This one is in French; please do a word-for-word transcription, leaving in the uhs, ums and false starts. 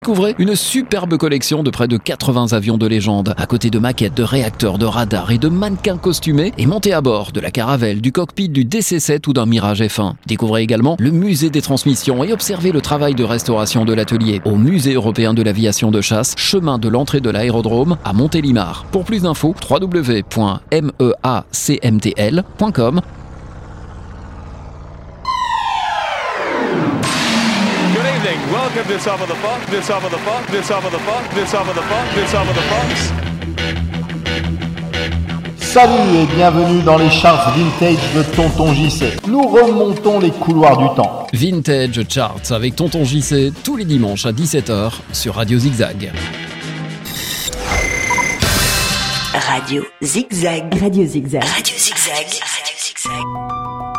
Découvrez une superbe collection de près de quatre-vingts avions de légende, à côté de maquettes, de réacteurs, de radars et de mannequins costumés, et montez à bord de la Caravelle, du cockpit du D C sept ou d'un Mirage F un. Découvrez également le musée des transmissions et observez le travail de restauration de l'atelier au Musée européen de l'aviation de chasse, chemin de l'entrée de l'aérodrome à Montélimar. Pour plus d'infos, w w w point meacmtl point com. Welcome to Some of the Funk, to Some of the Funk, to Some of the Funk, to Some of the Funk, to Some of the Funks. Salut et bienvenue dans les charts vintage de Tonton J C. Nous remontons les couloirs du temps. Vintage Charts avec Tonton J C tous les dimanches à dix-sept heures sur Radio Zigzag. Radio Zigzag. Radio Zigzag. Radio Zigzag. Radio Zigzag.